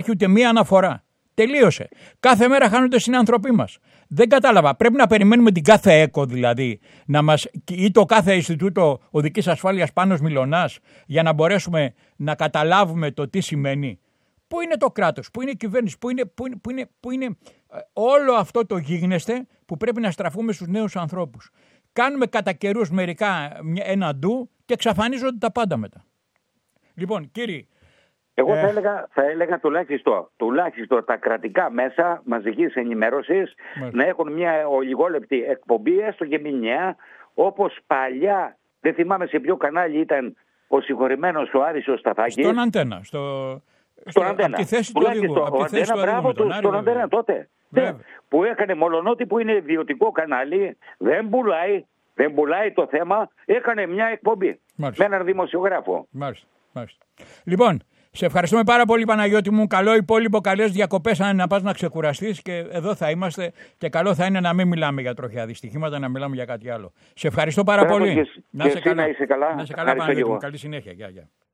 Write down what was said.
υπάρχει ούτε μία αναφορά. Τελείωσε. Κάθε μέρα χάνονται συνανθρωποί μας. Δεν κατάλαβα. Πρέπει να περιμένουμε την κάθε ΕΚΟ δηλαδή ή το κάθε Ινστιτούτο Οδικής Ασφάλειας Πάνος Μιλωνάς για να μπορέσουμε να καταλάβουμε το τι σημαίνει. Πού είναι το κράτος, πού είναι η κυβέρνηση, πού είναι όλο αυτό το γίγνεσθε που πρέπει να στραφούμε στους νέους ανθρώπους. Κάνουμε κατά καιρούς μερικά ένα ντου και εξαφανίζονται τα πάντα μετά. Λοιπόν, κύριοι. Εγώ θα έλεγα τουλάχιστον τα κρατικά μέσα μαζικής ενημέρωσης να έχουν μια ολιγόλεπτη εκπομπή, έστω και μηνιαία, όπως παλιά, δεν θυμάμαι σε ποιο κανάλι ήταν ο συγχωρημένος ο Άρης ο Σταθάκης. Στον Αντένα. Στον Αντένα. Από τη θέση του Οδηγού. Στον Αντένα τότε. Που έκανε, μολονότι που είναι ιδιωτικό κανάλι, δεν πουλάει το θέμα, έκανε μια εκπομπή. Μάλιστα. Με έναν δημοσιογράφο. Μάλιστα. Λοιπόν, σε ευχαριστούμε πάρα πολύ, Παναγιώτη μου. Καλό υπόλοιπο, καλές διακοπές αν να πας να ξεκουραστείς και εδώ θα είμαστε και καλό θα είναι να μην μιλάμε για τροχιά δυστυχήματα, να μιλάμε για κάτι άλλο. Σε ευχαριστώ πάρα πολύ. Να είσαι καλά. Να είσαι καλά, Παναγιώτη μου. Καλή συνέχεια. Γεια.